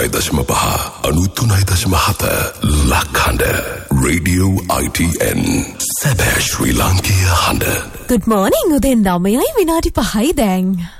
99.5 93.7 ලක්හඬ Radio ITN සැබෑ ශ්‍රී ලාංකීය හඬ. Good morning. උදේ 9යි විනාඩි 5යි දැන්.